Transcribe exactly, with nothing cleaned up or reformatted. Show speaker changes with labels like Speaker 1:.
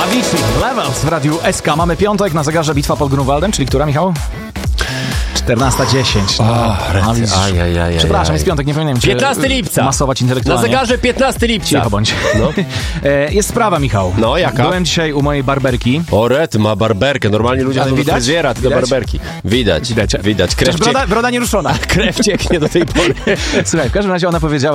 Speaker 1: Avicii, Levels w Radiu S K. Mamy piątek, na zegarze bitwa pod Grunwaldem, czyli która, Michał? czternasta dziesięć. No, przepraszam, jest piątek, nie powinienem cię
Speaker 2: piętnastego lipca.
Speaker 1: masować intelektualnie.
Speaker 2: Na zegarze piętnastego lipca.
Speaker 1: Cicho bądź. No. Jest sprawa, Michał.
Speaker 2: No, jaka?
Speaker 1: Byłem dzisiaj u mojej barberki.
Speaker 2: O, Red ma barberkę. Normalnie ludzie
Speaker 1: Ale
Speaker 2: na
Speaker 1: widać?
Speaker 2: fryzjera, tylko
Speaker 1: Widać?
Speaker 2: barberki. Widać,
Speaker 1: Widać.
Speaker 2: widać. Krew,
Speaker 1: Broda,
Speaker 2: ciek...
Speaker 1: broda nieruszona.
Speaker 2: Krew cieknie do tej pory.
Speaker 1: Słuchaj, w każdym razie ona powiedziała,